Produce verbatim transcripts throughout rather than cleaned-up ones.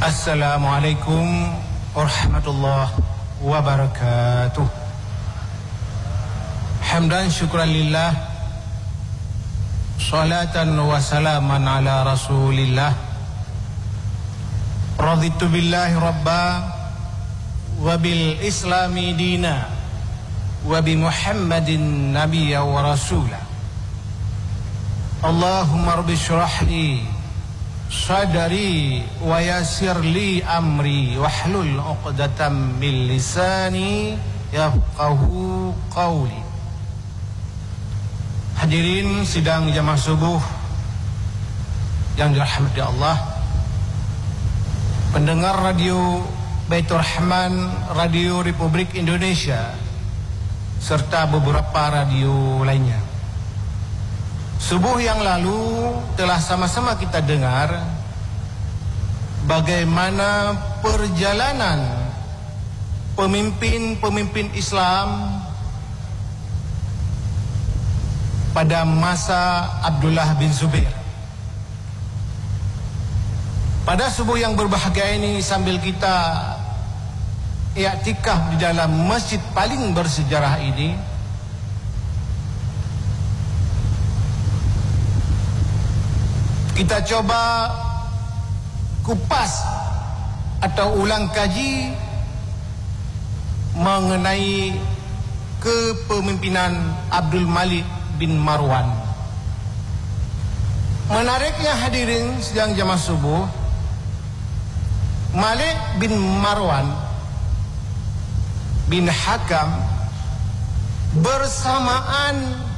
Assalamualaikum warahmatullahi wabarakatuh. Hamdan syukran lillah, salatan wa salaman ala rasulillah. Raditu billahi rabba wa bil islami dina wa bi muhammadin nabiyya wa rasula. Allahumma rabbi syrah li sadari wa yassir li amri wahlul 'uqdatam min lisani yafqahu qawli. Hadirin sidang jamaah subuh yang dirahmati Allah, pendengar radio Baitur Rahman, Radio Republik Indonesia, serta beberapa radio lainnya. Subuh yang lalu telah sama-sama kita dengar bagaimana perjalanan pemimpin-pemimpin Islam pada masa Abdullah bin Zubair. Pada subuh yang berbahagia ini, sambil kita i'tikaf di dalam masjid paling bersejarah ini, kita coba kupas atau ulang kaji mengenai kepemimpinan Abdul Malik bin Marwan. Menariknya hadirin sidang jamaah subuh, Malik bin Marwan bin Hakam bersamaan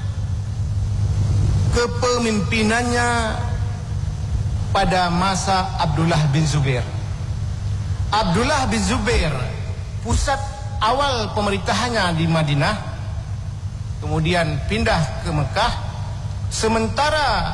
kepemimpinannya pada masa Abdullah bin Zubair. Abdullah bin Zubair pusat awal pemerintahannya di Madinah, kemudian pindah ke Mekah, sementara